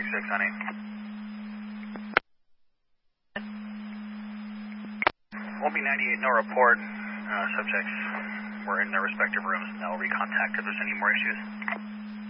236, honey. We'll be 98, no report. Subjects were in their respective rooms, and they'll recontact if there's any more issues.